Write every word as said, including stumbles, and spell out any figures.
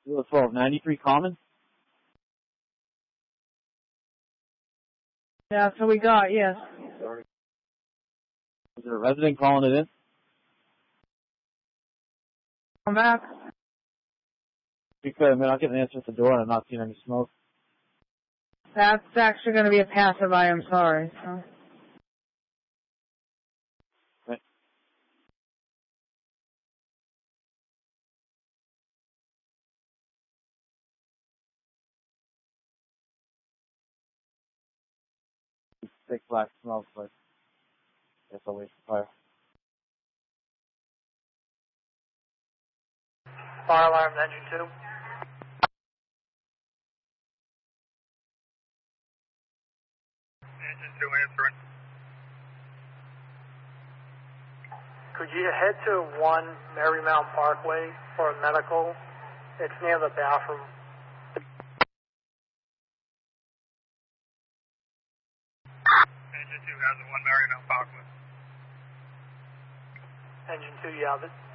twelve ninety-three Common? Yeah, that's what we got, yes. Is there a resident calling it in? Come back. Because, I mean, I'll get an answer at the door and I'm not seeing any smoke. That's actually going to be a passerby, I'm sorry. So. Right. Thick black smoke, but I guess I'll wait for fire. Fire alarm, engine two. Engine two answering. Could you head to one Marymount Parkway for a medical? It's near the bathroom. Engine two has a one Marymount Parkway. Engine two, you have it.